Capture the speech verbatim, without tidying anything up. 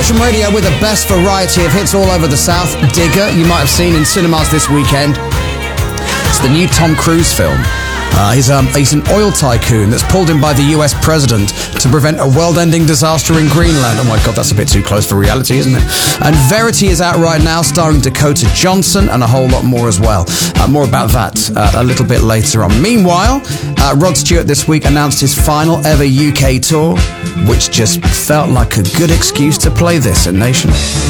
Nation Radio with the best variety of hits all over the South. Digger, you might have seen in cinemas this weekend. It's the new Tom Cruise film. Uh, he's, um, he's an oil tycoon that's pulled in by the U S president to prevent a world-ending disaster in Greenland. Oh my God, that's a bit too close for reality, isn't it? And Verity is out right now, starring Dakota Johnson and a whole lot more as well. Uh, more about that uh, a little bit later on. Meanwhile, uh, Rod Stewart this week announced his final ever U K tour, which just felt like a good excuse to play this in Nation.